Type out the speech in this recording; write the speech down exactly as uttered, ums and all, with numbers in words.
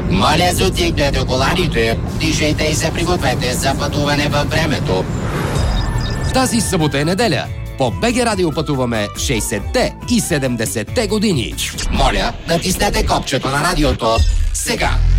Моля, затигнете коларите, дишайте и се пригответе за пътуване във времето. Тази събота е неделя. По БГ Радио пътуваме в шейсетте и седемдесетте години. Моля, натиснете копчето на радиото сега.